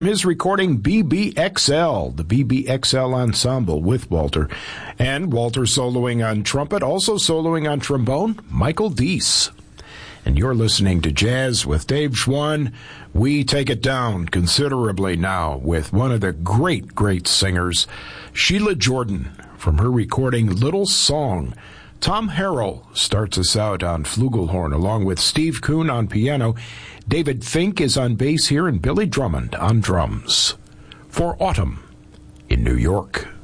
His recording BBXL, the BBXL Ensemble with Walter. And Walter soloing on trumpet, also soloing on trombone, Michael Deese. And you're listening to Jazz with Dave Schwann. We take it down considerably now with one of the great, great singers, Sheila Jordan, from her recording Little Song. Tom Harrell starts us out on flugelhorn, along with Steve Kuhn on piano. David Fink is on bass here, and Billy Drummond on drums. For Autumn in New York.